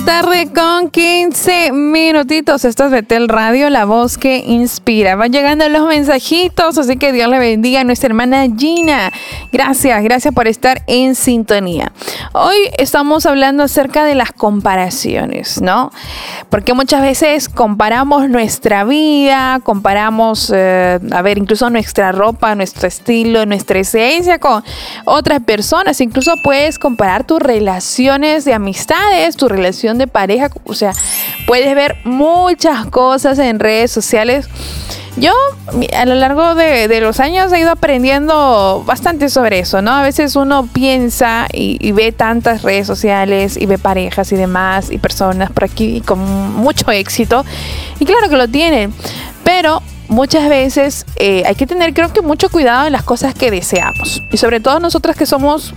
tarde con 15 minutitos. Esto es Betel Radio, la voz que inspira. Van llegando los mensajitos, así que Dios le bendiga a nuestra hermana Gina. Gracias por estar en sintonía. Hoy estamos hablando acerca de las comparaciones, ¿no? Porque muchas veces comparamos nuestra vida, comparamos, incluso nuestra ropa, nuestro estilo, nuestra esencia con otras personas. Incluso puedes comparar tus relaciones de amistades, tu relación de pareja, o sea, puedes ver muchas cosas en redes sociales. Yo a lo largo de los años he ido aprendiendo bastante sobre eso, ¿no? A veces uno piensa y ve tantas redes sociales y ve parejas y demás y personas por aquí con mucho éxito, y claro que lo tienen, pero muchas veces hay que tener, creo que, mucho cuidado en las cosas que deseamos. Y sobre todo nosotras que somos,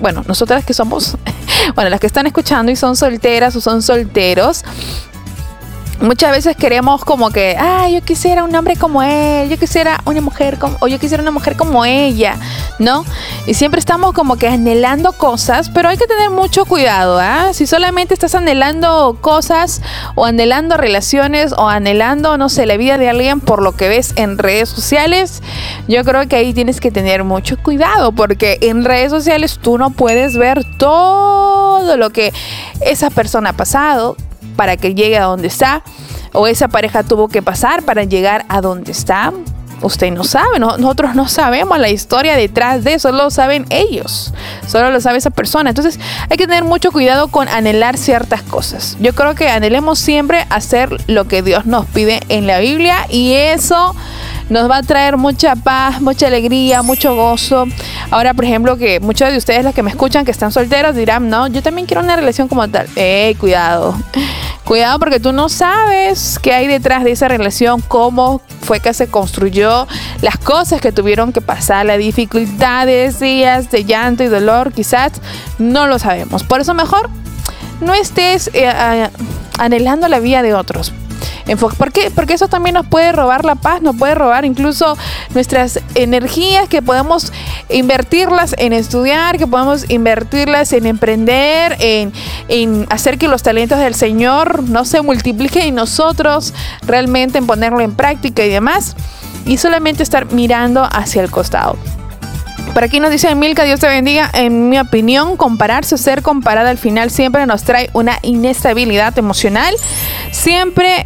las que están escuchando y son solteras o son solteros, muchas veces queremos como que, yo quisiera un hombre como él, yo quisiera una mujer como ella, ¿no? Y siempre estamos como que anhelando cosas, pero hay que tener mucho cuidado, ¿ah? Si solamente estás anhelando cosas o anhelando relaciones o anhelando, no sé, la vida de alguien por lo que ves en redes sociales, yo creo que ahí tienes que tener mucho cuidado, porque en redes sociales tú no puedes ver todo lo que esa persona ha pasado para que llegue a donde está, o esa pareja tuvo que pasar para llegar a donde está. Usted no sabe, nosotros no sabemos la historia detrás de eso, solo lo saben ellos, solo lo sabe esa persona. Entonces hay que tener mucho cuidado con anhelar ciertas cosas. Yo creo que anhelemos siempre hacer lo que Dios nos pide en la Biblia, y eso nos va a traer mucha paz, mucha alegría, mucho gozo. Ahora, por ejemplo, que muchos de ustedes, los que me escuchan, que están solteros, dirán, no, yo también quiero una relación como tal. Cuidado, porque tú no sabes qué hay detrás de esa relación, cómo fue que se construyó, las cosas que tuvieron que pasar, las dificultades, días de llanto y dolor, quizás no lo sabemos. Por eso mejor no estés anhelando la vida de otros. ¿Por qué? Porque eso también nos puede robar la paz, nos puede robar incluso nuestras energías, que podemos invertirlas en estudiar, que podemos invertirlas en emprender, en hacer que los talentos del Señor no se multipliquen en nosotros, realmente en ponerlo en práctica y demás, y solamente estar mirando hacia el costado. Por aquí nos dice Milka, Dios te bendiga. En mi opinión, compararse o ser comparada al final siempre nos trae una inestabilidad emocional. Siempre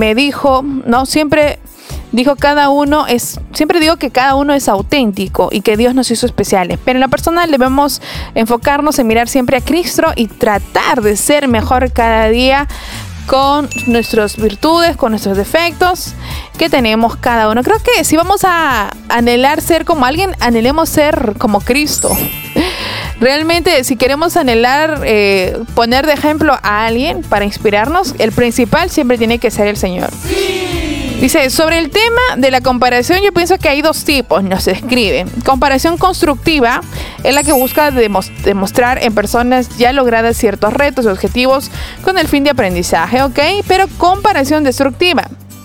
siempre digo que cada uno es auténtico y que Dios nos hizo especiales. Pero en lo personal debemos enfocarnos en mirar siempre a Cristo y tratar de ser mejor cada día, con nuestras virtudes, con nuestros defectos que tenemos cada uno. Creo que si vamos a anhelar ser como alguien, anhelemos ser como Cristo. Realmente, si queremos anhelar poner de ejemplo a alguien para inspirarnos, el principal siempre tiene que ser el Señor. Dice, sobre el tema de la comparación, yo pienso que hay dos tipos, nos escribe. Comparación constructiva es la que busca demostrar en personas ya logradas ciertos retos y objetivos con el fin de aprendizaje, ¿ok? Pero comparación destructiva,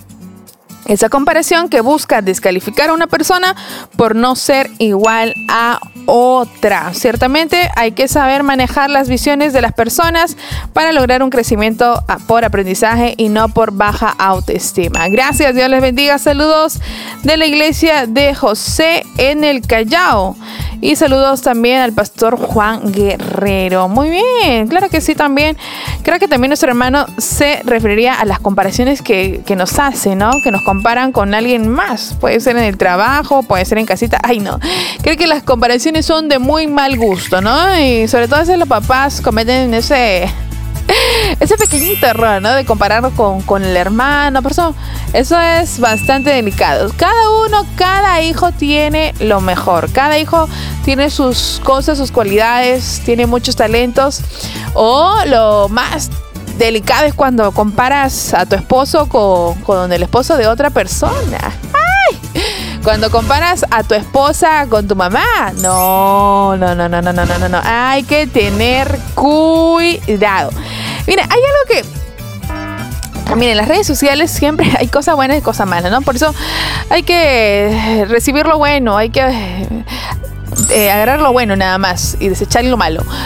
esa comparación que busca descalificar a una persona por no ser igual a otra. Ciertamente hay que saber manejar las visiones de las personas para lograr un crecimiento por aprendizaje y no por baja autoestima. Gracias, Dios les bendiga. Saludos de la iglesia de José en el Callao. Y saludos también al pastor Juan Guerrero. Muy bien, claro que sí también. Creo que también nuestro hermano se referiría a las comparaciones que nos hace, ¿no? Que nos comparan con alguien más. Puede ser en el trabajo, puede ser en casita. Ay, no. Creo que las comparaciones son de muy mal gusto, ¿no? Y sobre todo a veces los papás cometen ese pequeñito error, ¿no? De compararlo con el hermano. Por eso es bastante delicado. Cada hijo tiene lo mejor. Cada hijo tiene sus cosas, sus cualidades, tiene muchos talentos. O lo más delicado es cuando comparas a tu esposo con el esposo de otra persona. ¡Ay! Cuando comparas a tu esposa con tu mamá. No. Hay que tener cuidado. Mira, hay algo que... Miren, en las redes sociales siempre hay cosas buenas y cosas malas, ¿no? Por eso hay que recibir lo bueno, hay que agarrar lo bueno nada más y desechar lo malo.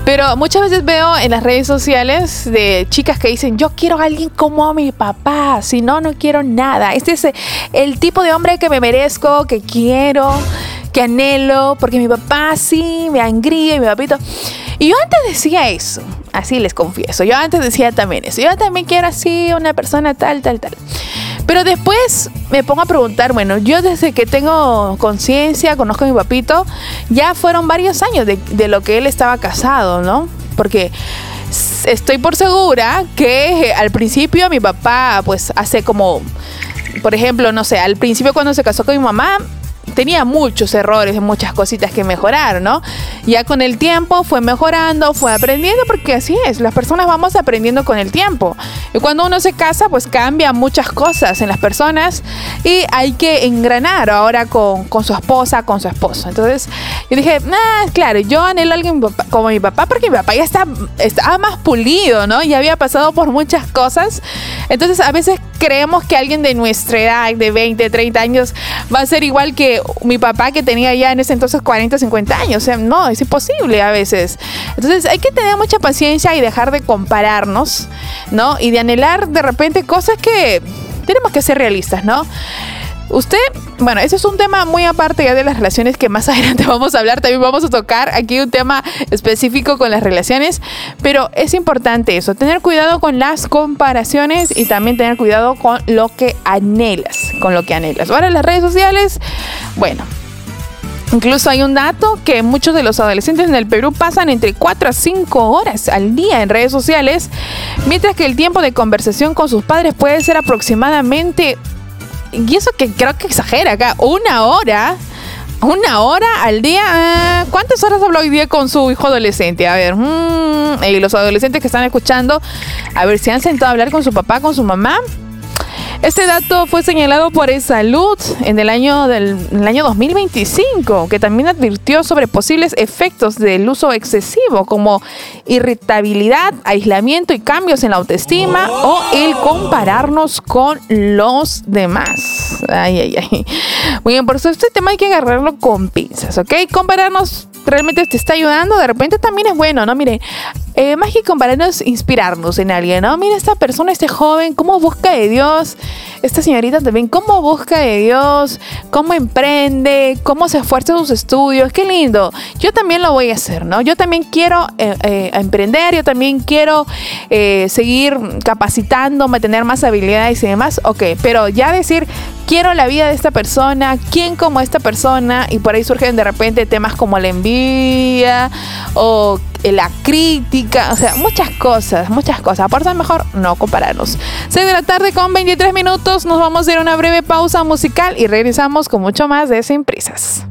Pero muchas veces veo en las redes sociales de chicas que dicen, yo quiero a alguien como mi papá, si no, no quiero nada. Este es el tipo de hombre que me merezco, que quiero, que anhelo, porque mi papá sí me engríe, mi papito. Y yo antes decía eso, así les confieso, yo antes decía también eso. Yo también quiero así una persona tal. Pero después me pongo a preguntar, bueno, yo desde que tengo conciencia, conozco a mi papito, ya fueron varios años de lo que él estaba casado, ¿no? Porque estoy por segura que al principio mi papá, pues hace como, por ejemplo, no sé, al principio cuando se casó con mi mamá, tenía muchos errores, muchas cositas que mejorar, ¿no? Ya con el tiempo fue mejorando, fue aprendiendo, porque así es, las personas vamos aprendiendo con el tiempo. Y cuando uno se casa, pues cambia muchas cosas en las personas y hay que engranar ahora con su esposa, con su esposo. Entonces yo dije, claro, yo anhelo a alguien como mi papá, porque mi papá ya estaba más pulido, ¿no? Ya había pasado por muchas cosas. Entonces a veces creemos que alguien de nuestra edad, de 20, 30 años, va a ser igual que mi papá, que tenía ya en ese entonces 40, 50 años. O sea, no, es imposible a veces. Entonces hay que tener mucha paciencia y dejar de compararnos, ¿no? Y de anhelar de repente cosas que tenemos que ser realistas, ¿no? Bueno, ese es un tema muy aparte ya de las relaciones, que más adelante vamos a hablar. También vamos a tocar aquí un tema específico con las relaciones, pero es importante eso, tener cuidado con las comparaciones y también tener cuidado con lo que anhelas, Ahora las redes sociales, bueno, incluso hay un dato que muchos de los adolescentes en el Perú pasan entre 4 a 5 horas al día en redes sociales, mientras que el tiempo de conversación con sus padres puede ser aproximadamente, y eso que creo que exagera acá, 1 hora al día. ¿Cuántas horas habló hoy día con su hijo adolescente? A ver, y los adolescentes que están escuchando, a ver, ¿se han sentado a hablar con su papá, con su mamá? Este dato fue señalado por Salud en el año 2025, que también advirtió sobre posibles efectos del uso excesivo, como irritabilidad, aislamiento y cambios en la autoestima o el compararnos con los demás. Ay. Muy bien, por eso este tema hay que agarrarlo con pinzas, ¿ok? Compararnos realmente te está ayudando, de repente también es bueno, ¿no? Miren, más que compararnos, inspirarnos en alguien, ¿no? Mira esta persona, este joven, cómo busca de Dios, esta señorita también, cómo busca de Dios, cómo emprende, cómo se esfuerza en sus estudios, qué lindo. Yo también lo voy a hacer, ¿no? Yo también quiero emprender, yo también quiero seguir capacitándome, tener más habilidades y demás, ok, pero ya decir, quiero la vida de esta persona, quién como esta persona, y por ahí surgen de repente temas como la envidia o la crítica, o sea, muchas cosas. Por eso es mejor no compararnos. 6 de la tarde con 23 minutos, nos vamos a ir a una breve pausa musical y regresamos con mucho más de Sin Prisas.